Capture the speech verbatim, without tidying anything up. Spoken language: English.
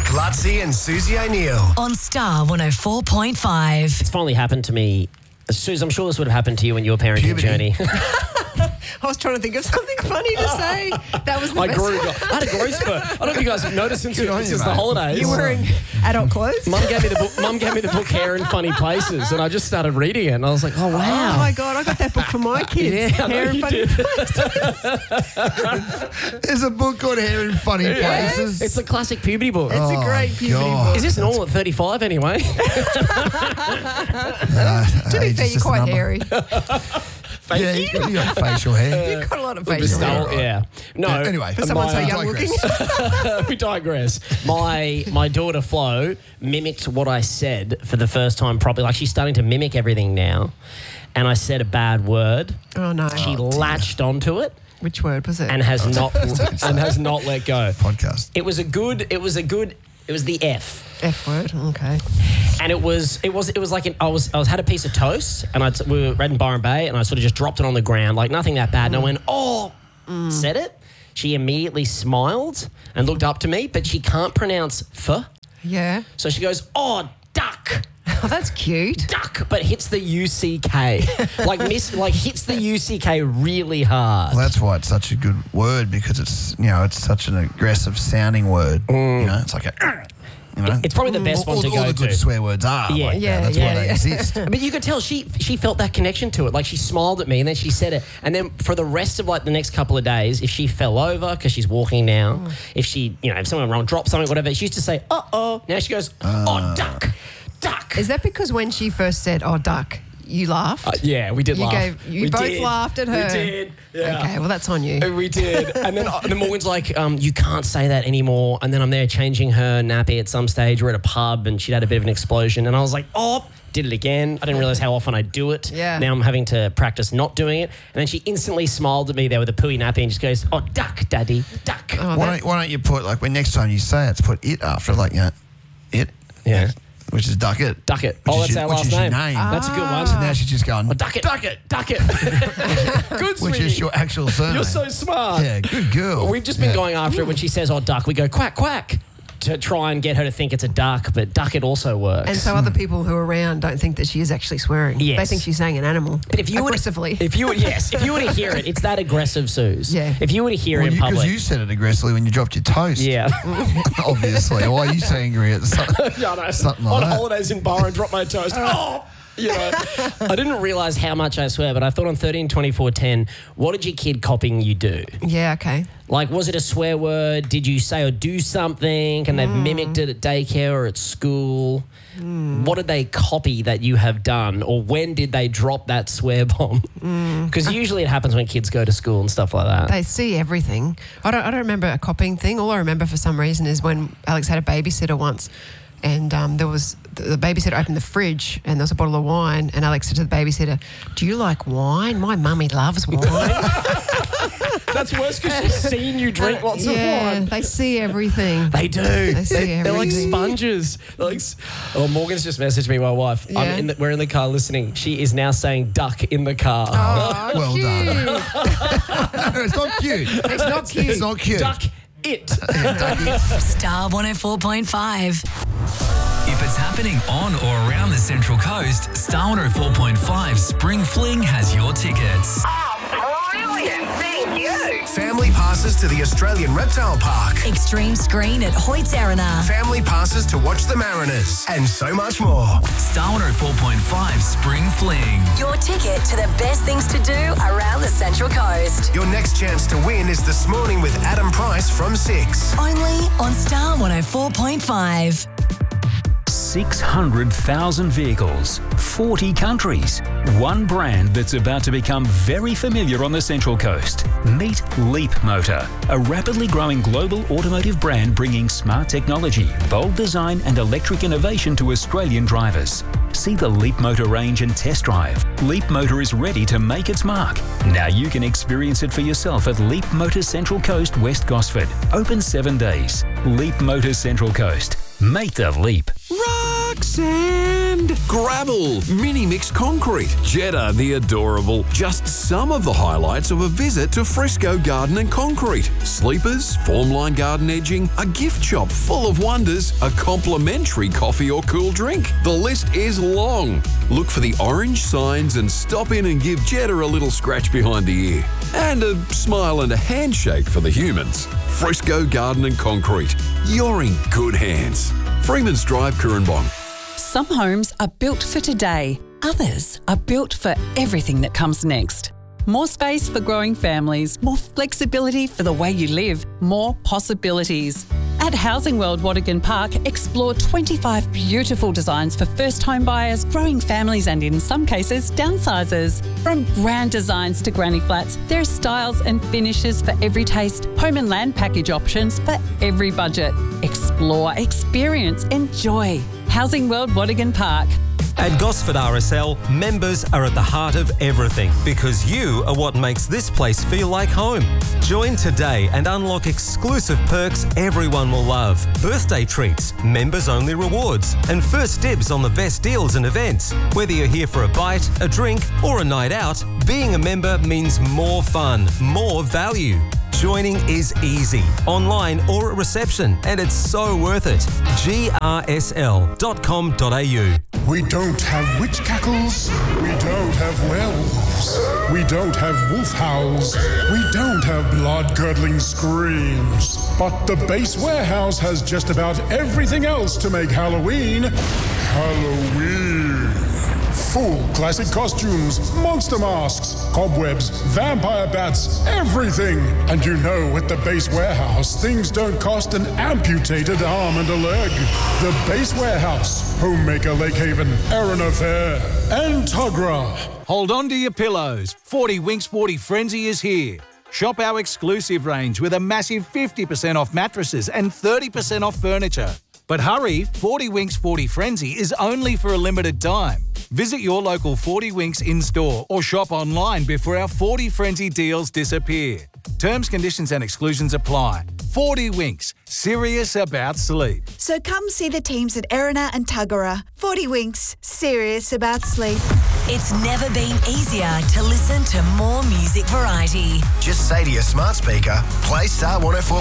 Lutzi and Susie O'Neill. On Star one oh four point five. It's finally happened to me. Suze, I'm sure this would have happened to you in your parenting Puberty. journey. I was trying to think of something funny to say. That was the I best grew. one. I had a growth spurt. I don't know if you guys have noticed since, Good on since you, the mate. holidays. You were wearing adult clothes? Mum gave me the book. Mum gave me the book Hair in Funny Places, and I just started reading it, and I was like, "Oh wow!" Oh my God, I got that book for my kids. Yeah, I know Hair and you Funny did. There's a book called Hair in Funny Places. It's a classic puberty book. It's a great puberty God. book. Is this normal at thirty-five anyway? Uh, To be age fair, is you're just a quite number. hairy. Yeah, you got, you got facial hair. You've got a lot of Yeah, facial hair. right. Yeah. No. Yeah, anyway, For someone so my- young looking. digress. We digress. My my daughter Flo mimicked what I said for the first time properly. Like she's starting to mimic everything now. And I said a bad word. Oh no. She latched onto it Which word was it? and has not and has not let go. Podcast. It was a good. It was a good. It was the F. F word. Okay. And it was, it was, it was like an, I was, I was had a piece of toast, and I we were in Byron Bay, and I sort of just dropped it on the ground, like nothing that bad. And I went, oh, said it. She immediately smiled and looked up to me, but she can't pronounce f, Yeah. so she goes, oh, duck, Oh, that's cute. duck, but hits the U C K, like miss, like hits the U C K really hard. Well, that's why it's such a good word, because it's, you know, it's such an aggressive sounding word. You know, it's like a, you know. It's probably the best all, one to all go the good to. swear words are. Yeah. like that. Yeah, That's yeah, why they yeah. exist. But you could tell she she felt that connection to it. Like she smiled at me and then she said it. And then for the rest of like the next couple of days, if she fell over because she's walking now, if she, you know, if someone wrong dropped something, whatever, she used to say, uh oh. Now she goes, oh, duck, duck. Is that because when she first said, "Oh, duck," you laughed? Uh, yeah, we did You laugh. gave- you We both did. laughed at her. We did. Yeah. Okay, well that's on you. We did. And then, uh, then Morgan's like, um, you can't say that anymore. And then I'm there changing her nappy at some stage. We're at a pub and she'd had a bit of an explosion. And I was like, oh, did it again. I didn't realize how often I do it. Yeah. Now I'm having to practice not doing it. And then she instantly smiled at me there with a pooey nappy and just goes, oh, duck, daddy, duck. Oh, Why that- don't, why don't you put, like, when next time you say it, it's put it after, like, you know, it. Yeah. Which is duck it. Duck it. Which Oh, is that's your- our which last is your name. name. That's a good one. So now she's just going, Oh, duck it. Duck it. Duck it. Good, which sweetie. is your actual surname. You're so smart. Yeah, good girl. We've just been Yeah. going after it when she says, oh, duck. We go, quack, quack, to try and get her to think it's a duck, but duck it also works. And so other people who are around don't think that she is actually swearing. Yes. They think she's saying an animal. But if you aggressively. Were to, if you were, yes, if you were to hear it, it's that aggressive, Suze. Yeah. If you were to hear Well, it in because public. you said it aggressively when you dropped your toast. Yeah. Obviously. Why are you so angry at something? Yeah, no. Something like On that. holidays in Byron, drop my toast. Oh! You know, I didn't realise how much I swear, but I thought on thirteen twenty-four ten, what did your kid copying you do? Yeah, okay. Like, was it a swear word? Did you say or do something? And they've mimicked it at daycare or at school? What did they copy that you have done? Or when did they drop that swear bomb? Because usually it happens when kids go to school and stuff like that. They see everything. I don't I don't remember a copying thing. All I remember for some reason is when Alex had a babysitter once, and um, there was the, the babysitter opened the fridge and there was a bottle of wine, and Alex said to the babysitter, "Do you like wine? My mummy loves wine." That's worse because she's seen you drink lots yeah, of wine. they see everything. They do. They see They're, they're like everything. sponges. They're like, s- oh, Morgan's just messaged me, my wife. I'm Yeah. in the, we're in the car listening. She is now saying duck in the car. Oh, Well cute. done. No, it's not cute. It's not cute. It's not cute. Duck it. Star one oh four point five. If it's happening on or around the Central Coast, Star one oh four point five Spring Fling has your tickets. Oh, brilliant. Thank you. Family passes to the Australian Reptile Park. Extreme screen at Hoyts Arena. Family passes to watch the Mariners. And so much more. Star one oh four point five Spring Fling. Your ticket to the best things to do around the Central Coast. Your next chance to win is this morning with Adam Price from six. Only on Star one oh four point five. six hundred thousand vehicles, forty countries, one brand that's about to become very familiar on the Central Coast. Meet Leap Motor, a rapidly growing global automotive brand bringing smart technology, bold design and electric innovation to Australian drivers. See the Leap Motor range and test drive. Leap Motor is ready to make its mark. Now you can experience it for yourself at Leap Motor Central Coast, West Gosford. Open seven days. Leap Motor Central Coast. Make the leap. Rock sand, gravel, mini mix concrete, Jetta the adorable. Just some of the highlights of a visit to Frisco Garden and Concrete. Sleepers, formline garden edging, a gift shop full of wonders, a complimentary coffee or cool drink. The list is long. Look for the orange signs and stop in and give Jetta a little scratch behind the ear. And a smile and a handshake for the humans. Frisco Garden and Concrete. You're in good hands. Freeman's Drive, Coorambong. Some homes are built for today. Others are built for everything that comes next. More space for growing families, more flexibility for the way you live, more possibilities. At Housing World Watergan Park, explore twenty-five beautiful designs for first home buyers, growing families and in some cases, downsizers. From grand designs to granny flats, there are styles and finishes for every taste, home and land package options for every budget. Explore, experience, enjoy. Housing World Watergan Park. At Gosford R S L, members are at the heart of everything because you are what makes this place feel like home. Join today and unlock exclusive perks everyone will love. Birthday treats, members-only rewards, and first dibs on the best deals and events. Whether you're here for a bite, a drink, or a night out, being a member means more fun, more value. Joining is easy, online or at reception, and it's so worth it. G R S L dot com dot a u. We don't have witch cackles. We don't have werewolves. We don't have wolf howls. We don't have blood-curdling screams. But the Base Warehouse has just about everything else to make Halloween Halloween. Full classic costumes, monster masks, cobwebs, vampire bats, everything. And you know, at the Base Warehouse, things don't cost an amputated arm and a leg. The Base Warehouse, Homemaker Lake Haven, Erina Fair, and Tuggerah. Hold on to your pillows. forty Winks forty Frenzy is here. Shop our exclusive range with a massive fifty percent off mattresses and thirty percent off furniture. But hurry, forty Winks forty Frenzy is only for a limited time. Visit your local forty Winks in-store or shop online before our forty Frenzy deals disappear. Terms, conditions and exclusions apply. forty Winks, serious about sleep. So come see the teams at Erina and Tuggerah. forty Winks, serious about sleep. It's never been easier to listen to more music variety. Just say to your smart speaker, play Star one oh four